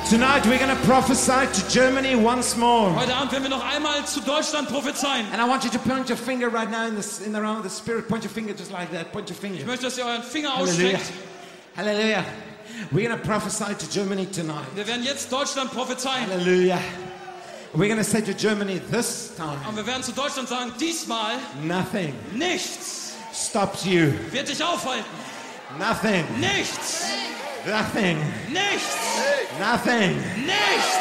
Tonight we're going to prophesy to Germany once more. Heute Abend werden wir noch einmal zu Deutschland prophezeien. And I want you to point your finger right now in the realm of the Spirit. Point your finger just like that. Point your finger. Ich möchte, dass ihr euren Finger Hallelujah. ausstreckt. Hallelujah. We're going to prophesy to Germany tonight. Wir werden jetzt Deutschland prophezeien. Hallelujah. We're going to say to Germany this time, Und wir werden zu Deutschland sagen, diesmal nothing nichts stops you. wird dich aufhalten. Nothing. Nichts. Nothing. Nichts. Nothing. Nichts.